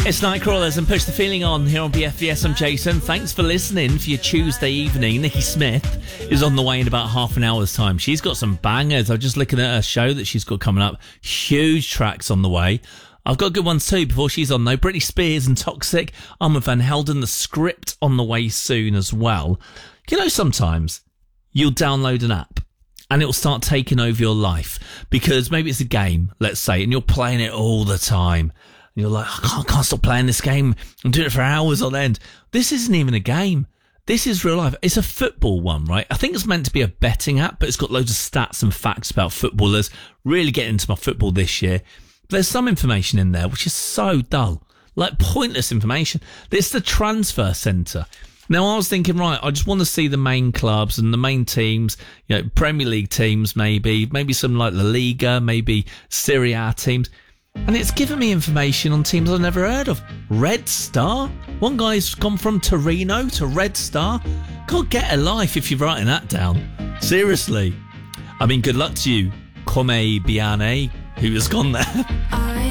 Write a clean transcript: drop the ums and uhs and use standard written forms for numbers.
It's Nightcrawlers and Push the Feeling on here on BFBS. I'm Jason. Thanks for listening for your Tuesday evening. Nikki Smith is on the way in about half an hour's time. She's got some bangers. I'm just looking at her show that she's got coming up. Huge tracks on the way. I've got good ones too before she's on though. Britney Spears and Toxic. Armand Van Helden, The Script on the way soon as well. You know, sometimes you'll download an app and it'll start taking over your life because maybe it's a game, let's say, and you're playing it all the time. And you're like, I can't stop playing this game. I'm doing it for hours on end. This isn't even a game. This is real life. It's a football one, right? I think it's meant to be a betting app, but it's got loads of stats and facts about footballers. Really getting into my football this year. There's some information in there which is so dull, like pointless information. It's the transfer centre. Now, I was thinking, right, I just want to see the main clubs and the main teams, you know, Premier League teams maybe some like La Liga, maybe Serie A teams. And it's given me information on teams I've never heard of. Red Star? One guy's gone from Torino to Red Star? God, get a life if you're writing that down. Seriously. I mean, good luck to you, Come Biane, who has gone there.